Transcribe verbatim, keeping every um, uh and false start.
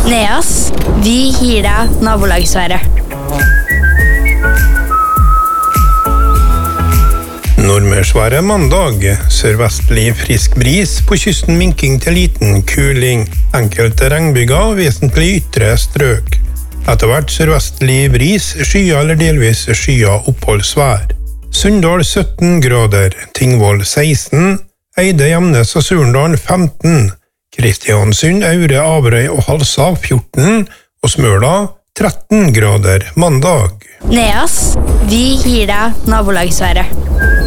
Neas, vi gir deg nabolagsværet. Nordmørsværet mandag. Sørvestlig frisk bris, på kysten minking til liten kuling. Enkelte regnbyger, vesentlig ytre strøk. Etter hvert sørvestlig bris, skya eller delvis skya oppholdsvær. Sunndal sytten grader, Tingvoll seksten, Eide, Gjemnes og Surndal femten, Kristiansund, Aure, Averøy og Halsa fjorten, og Smøla tretten grader mandag. Neas, vi gir deg nabolagsværet.